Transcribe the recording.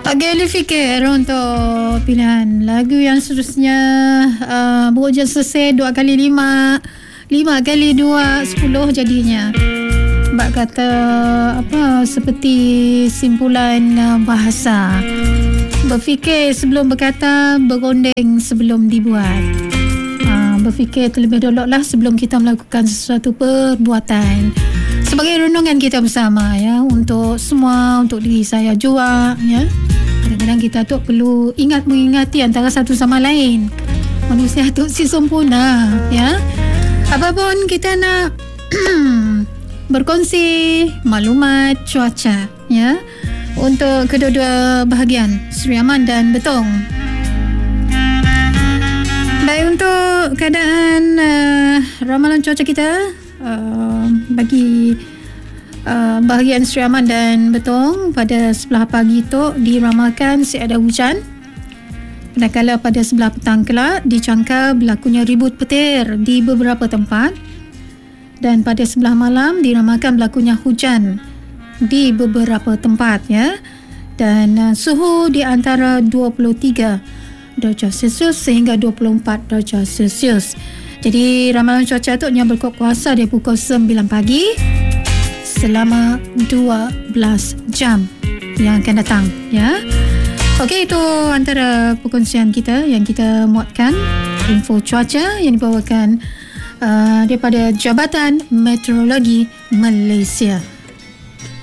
Agak fikir untuk pilihan lagu yang seterusnya. Berujar selesai 2 kali 5, 5 kali 2 10 jadinya. Bak kata apa, seperti simpulan bahasa. Berfikir sebelum berkata, berondeng sebelum dibuat. Berfikir terlebih dahulu lah sebelum kita melakukan sesuatu perbuatan. Sebagai renungan kita bersama ya, untuk semua, untuk diri saya juga ya. Kadang-kadang kita tu perlu mengingati antara satu sama lain. Manusia tu si sempurna ya. Apapun kita nak berkongsi maklumat cuaca ya, untuk kedua-dua bahagian Sri Aman dan Betong. Baik, untuk keadaan ramalan cuaca kita bagi bahagian Sri Aman dan Betong pada sebelah pagi tu diramalkan ada hujan. Manakala pada sebelah petang kelak dijangka berlakunya ribut petir di beberapa tempat, dan pada sebelah malam diramalkan berlakunya hujan di beberapa tempat ya. Dan suhu di antara 23 darjah Celsius sehingga 24 darjah Celsius. Jadi ramalan cuaca tu yang berkuasa dari pukul 9 pagi selama 12 jam yang akan datang ya. Okey, itu antara perkongsian kita yang kita muatkan, info cuaca yang dibawakan daripada Jabatan Meteorologi Malaysia.